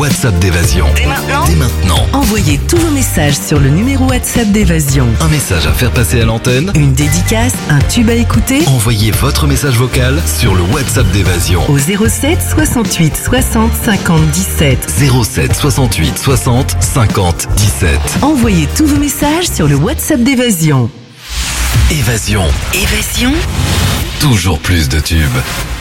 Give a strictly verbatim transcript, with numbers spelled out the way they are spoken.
WhatsApp d'Évasion. Dès maintenant Dès maintenant. Envoyez tous vos messages sur le numéro WhatsApp d'Évasion. Un message à faire passer à l'antenne. Une dédicace, un tube à écouter. Envoyez votre message vocal sur le WhatsApp d'Évasion. Au zéro sept soixante-huit soixante cinquante dix-sept. zéro sept soixante-huit soixante cinquante dix-sept. Envoyez tous vos messages sur le WhatsApp d'Évasion. Évasion. Évasion. Toujours plus de tubes.